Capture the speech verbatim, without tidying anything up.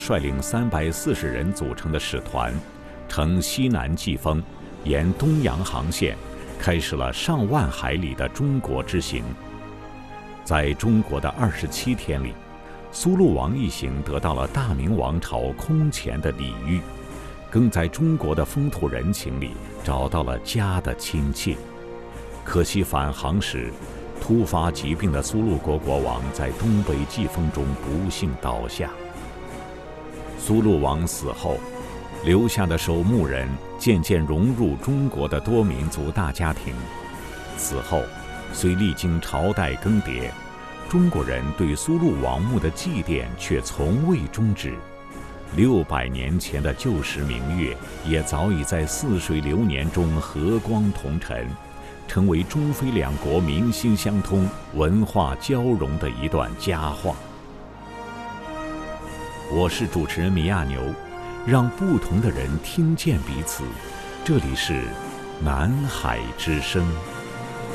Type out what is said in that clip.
率领三百四十人组成的使团，乘西南季风，沿东洋航线，开始了上万海里的中国之行。在中国的二十七天里，苏禄王一行得到了大明王朝空前的礼遇，更在中国的风土人情里找到了家的亲切。可惜返航时，突发疾病的苏禄国国王在东北季风中不幸倒下。苏禄王死后，留下的守墓人渐渐融入中国的多民族大家庭。此后，虽历经朝代更迭，中国人对苏禄王墓的祭奠却从未终止。六百年前的旧时明月，也早已在似水流年中和光同尘，成为中非两国民心相通、文化交融的一段佳话。我是主持人米亚牛，让不同的人听见彼此。这里是南海之声。